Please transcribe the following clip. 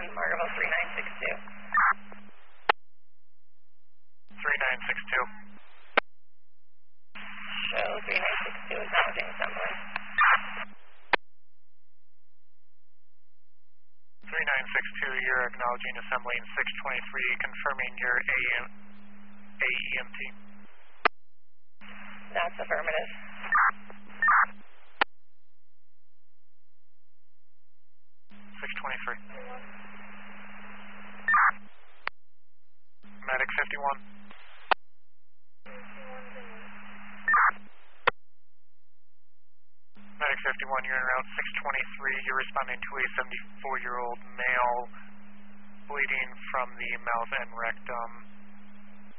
Margaret 3962. 3962. Show 3962 acknowledging assembly. 3962, you're acknowledging assembly in 623, confirming your AEMT. That's affirmative. 623. Medic 51. Medic 51, you're en route 623. You're responding to a 74-year-old male bleeding from the mouth and rectum.